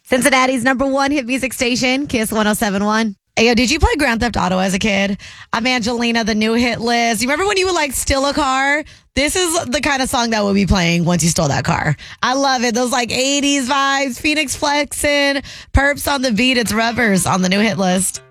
Cincinnati's #1 hit music station, Kiss 107.1. Hey, yo, did you play Grand Theft Auto as a kid? I'm Angelina, the new hit list. You remember when you would steal a car? This is the kind of song that we'll be playing once you stole that car. I love it. Those 80s vibes, Phoenix flexing, perps on the beat. It's Rubbers on the new hit list.